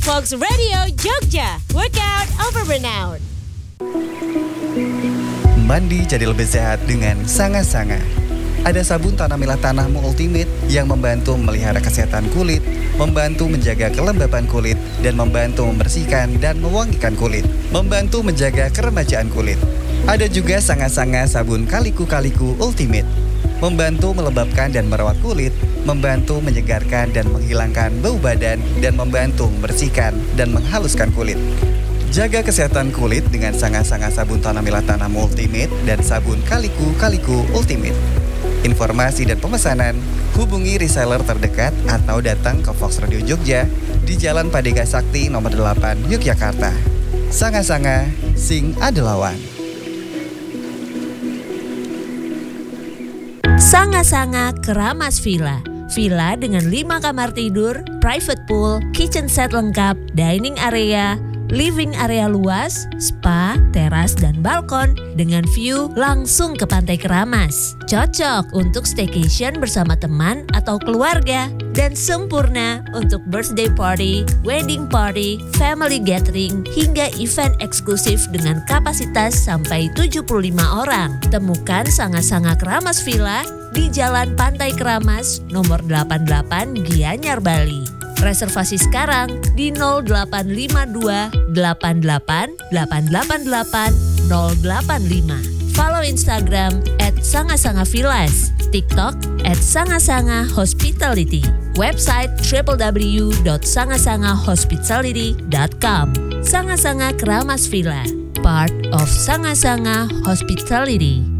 Fox Radio Jogja, workout over burnout. Mandi jadi lebih sehat dengan Sanga-Sanga. Ada sabun tanah milah tanahmu Ultimate yang membantu memelihara kesehatan kulit, membantu menjaga kelembapan kulit, dan membantu membersihkan dan mewangikan kulit, membantu menjaga keremajaan kulit. Ada juga Sanga-Sanga sabun kaliku-kaliku Ultimate, membantu melembabkan dan merawat kulit, membantu menyegarkan dan menghilangkan bau badan, dan membantu membersihkan dan menghaluskan kulit. Jaga kesehatan kulit dengan Sanga-Sanga sabun tanah milah tanahmu Ultimate dan sabun kaliku-kaliku Ultimate. Informasi dan pemesanan, hubungi reseller terdekat atau datang ke Fox Radio Jogja di Jalan Padega Sakti nomor 8 Yogyakarta. Sanga-Sanga, sing adelawan. Sanga-Sanga Keramas Villa. Villa dengan 5 kamar tidur, private pool, kitchen set lengkap, dining area, living area luas, spa, teras, dan balkon dengan view langsung ke Pantai Keramas. Cocok untuk staycation bersama teman atau keluarga dan sempurna untuk birthday party, wedding party, family gathering, hingga event eksklusif dengan kapasitas sampai 75 orang. Temukan Sanga-Sanga Keramas Villa di Jalan Pantai Keramas nomor 88 Gianyar, Bali. Reservasi sekarang di 0852 88 888 085. Follow Instagram @sangasangavillas, TikTok @sangasangahospitality, website www.sangasangahospitality.com. Sanga-Sanga Keramas Villa, part of Sanga-Sanga Hospitality.